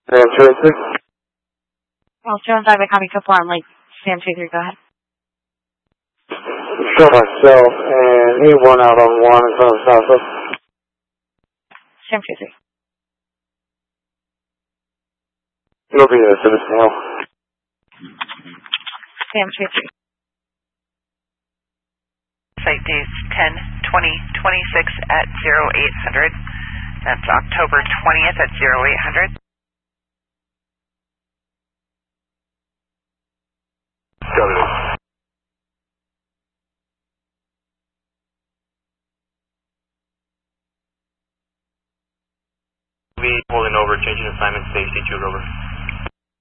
Sam 286. Well, Jones, I have a copy so far. I'm like, Sam 23, go ahead. Show myself and he won out on 1 in front of Southwest. Sam 23. You'll be there, Citizen Hill. Sam 23. Site dates 10/20/26 at 0800. That's October 20th at 0800. Got it. Be holding over, changing assignment, Stacy 2 over.